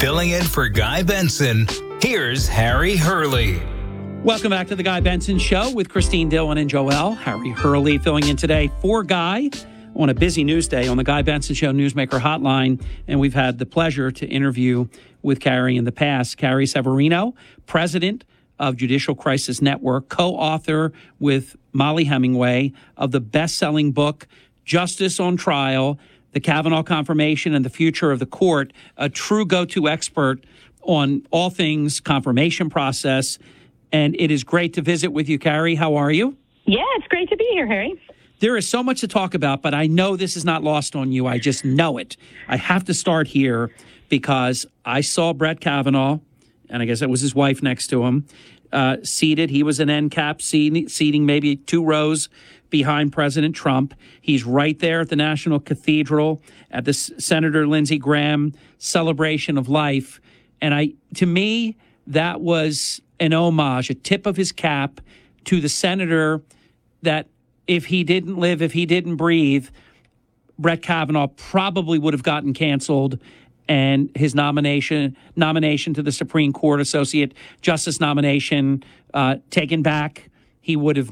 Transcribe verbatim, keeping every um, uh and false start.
Filling in for Guy Benson, here's Harry Hurley. Welcome back to the Guy Benson Show with Christine Dillon and Joelle. Harry Hurley filling in today for Guy on a busy news day on the Guy Benson Show Newsmaker Hotline. And we've had the pleasure to interview with Carrie in the past. Carrie Severino, president of Judicial Crisis Network, co-author with Molly Hemingway of the best-selling book, Justice on Trial, The Kavanaugh Confirmation and the Future of the Court, a true go-to expert on all things confirmation process. And it is great to visit with you, Carrie. How are you? Yeah, it's great to be here, Harry. There is so much to talk about, but I know this is not lost on you. I just know it. I have to start here because I saw Brett Kavanaugh, and I guess it was his wife next to him, uh, seated. He was an end cap seating, seating maybe two rows behind President Trump. He's right there at the National Cathedral at the S- Senator Lindsey Graham celebration of life. And I, to me, that was an homage, a tip of his cap to the senator that if he didn't live, if he didn't breathe, Brett Kavanaugh probably would have gotten canceled and his nomination nomination to the Supreme Court, Associate Justice nomination, uh, taken back. He would have